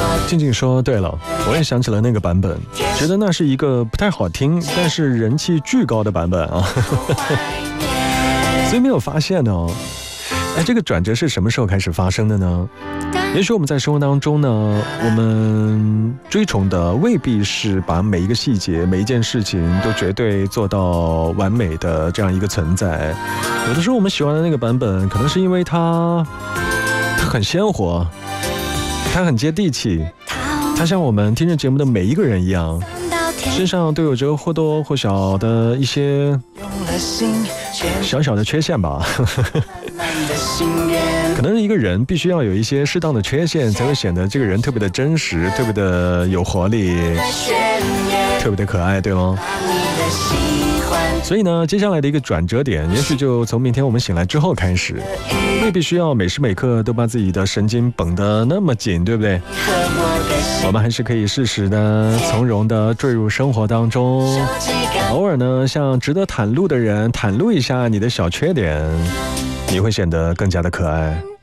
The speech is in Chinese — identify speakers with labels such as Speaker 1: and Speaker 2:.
Speaker 1: 静静说对了，我也想起了那个版本，觉得那是一个不太好听但是人气巨高的版本啊。所以没有发现呢，这个转折是什么时候开始发生的呢？也许我们在生活当中呢，我们追崇的未必是把每一个细节每一件事情都绝对做到完美的这样一个存在。有的时候我们喜欢的那个版本可能是因为它很鲜活，它很接地气，它像我们听着节目的每一个人一样，身上都有着或多或少的一些小小的缺陷吧。可能一个人必须要有一些适当的缺陷，才会显得这个人特别的真实，特别的有活力，特别的可爱，对吗？所以呢，接下来的一个转折点，也许就从明天我们醒来之后开始，未必需要每时每刻都把自己的神经绷得那么紧，对不对？我们还是可以适时的从容的坠入生活当中，偶尔呢向值得袒露的人袒露一下你的小缺点，你会显得更加的可爱。